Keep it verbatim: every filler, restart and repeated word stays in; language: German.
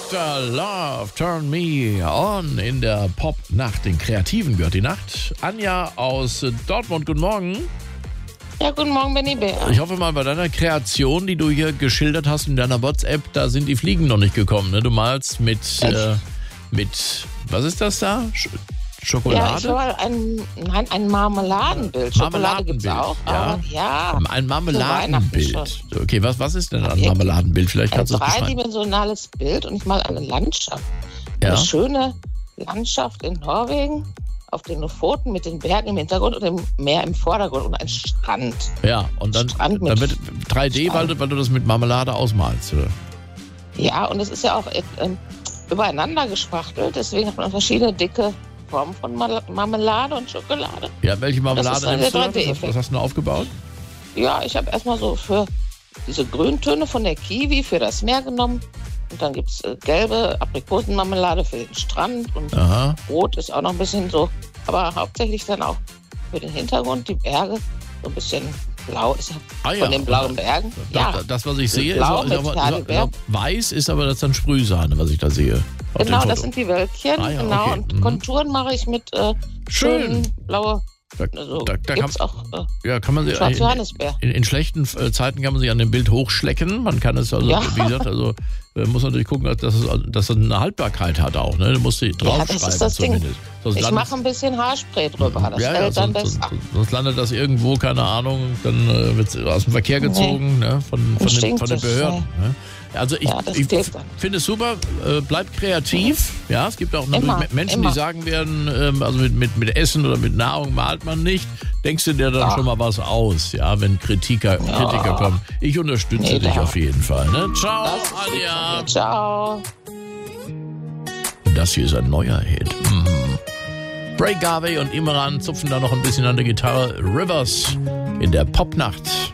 Doktor Love, Turn Me On in der Pop-Nacht. Den Kreativen gehört die Nacht. Anja aus Dortmund, guten Morgen. Ja, guten Morgen, Benny Bär. Ich hoffe mal, bei deiner Kreation, die du hier geschildert hast in deiner WhatsApp, da sind die Fliegen noch nicht gekommen. Ne? Du malst mit, äh, mit, was ist das da? Sch- Schokolade? Ja, ich habe ein, nein, ein Marmeladenbild. Schokolade gibt es auch. Ja. Aber, ja. Ein Marmeladenbild. Okay, was, was ist denn ein Ja, Marmeladenbild? Vielleicht Ein kannst du es beschreiben. dreidimensionales Bild und ich mal eine Landschaft. Ja. Eine schöne Landschaft in Norwegen, auf den Lofoten mit den Bergen im Hintergrund und dem Meer im Vordergrund und ein Strand. Ja, und dann, Strand mit dann wird drei D, weil Strand. du, weil du das mit Marmelade ausmalst, oder? Ja, und es ist ja auch äh, übereinander gespachtelt, deswegen hat man verschiedene dicke Formen von Mal- Marmelade und Schokolade. Ja, welche Marmelade Das ist eine nimmst du? drei Was hast, D-Effekt. was hast du denn aufgebaut? Ja, ich habe erstmal so für diese Grüntöne von der Kiwi für das Meer genommen. Und dann gibt es äh, gelbe Aprikosenmarmelade für den Strand. Und Aha. rot ist auch noch ein bisschen so. Aber hauptsächlich dann auch für den Hintergrund, die Berge. So ein bisschen blau ist ja Ah, ja. von den blauen Bergen. Ja. Ja, Das, was ich sehe, ist, Blau ist, mit aber, ist, Heidelbeer. aber, weiß ist aber das dann Sprühsahne, was ich da sehe. auf dem genau, Foto. das sind die Wölkchen. Ah, ja, genau. okay. Und Mhm. Konturen mache ich mit äh, Schön. schönen blaue. Da, Also da, da kann, gibt's auch äh, ja, kann man sich schwarze in, Johannisbeer. in, in schlechten äh, Zeiten kann man sich an dem Bild hochschlecken. Man kann es also, Ja. wie gesagt, also äh, muss natürlich gucken, dass es, dass es eine Haltbarkeit hat auch. Ne? Du musst die Ja, draufschreiben das ist das Ding. zumindest. Sonst Ich landet- mache ein bisschen Haarspray drüber. Das ja, ja, hält dann sonst, besser. sonst, sonst landet das irgendwo, keine Ahnung, dann äh, wird es aus dem Verkehr gezogen, ne, von, von, den, stinkt von den es, Behörden. Ne? Also ich, Ja, das ich gilt dann. finde es super, äh, bleibt kreativ. Ja, es gibt auch natürlich Immer, Me- Menschen, immer. die sagen werden, ähm, also mit, mit, mit Essen oder mit Nahrung malt man nicht. Denkst du dir dann Ja. schon mal was aus, ja, wenn Kritiker, Kritiker kommen? Ich unterstütze Nee, dich da- auf jeden Fall. Ne? Ciao, Das ist lieb Anja. von dir. Ciao. Das hier ist ein neuer Hit. Mhm. Bray Garvey und Imran zupfen da noch ein bisschen an der Gitarre. Rivers in der Popnacht.